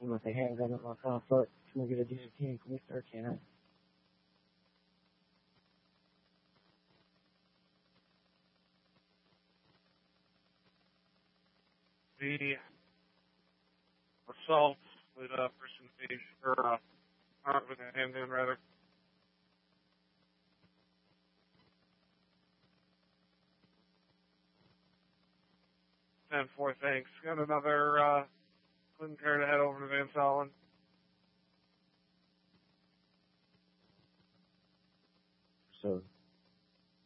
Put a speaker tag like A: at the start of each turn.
A: them if they haven't got nothing off, but can we get a decent team? Can we start? Can't.
B: The assault with Person Page, or armed with a handgun, rather. And 4, thanks. Got another Clinton car to head over to Van Sollen.
A: So